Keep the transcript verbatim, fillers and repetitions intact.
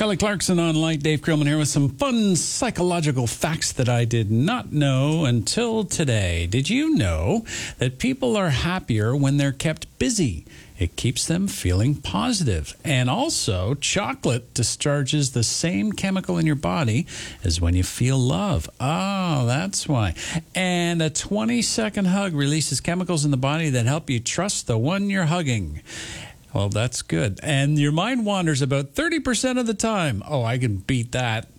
Kelly Clarkson on Light. Dave Krillman here with some fun psychological facts that I did not know until today. Did you know that people are happier when they're kept busy? It keeps them feeling positive. And also, chocolate discharges the same chemical in your body as when you feel love. Oh, that's why. And a twenty-second hug releases chemicals in the body that help you trust the one you're hugging. Well, that's good. And your mind wanders about thirty percent of the time. Oh, I can beat that.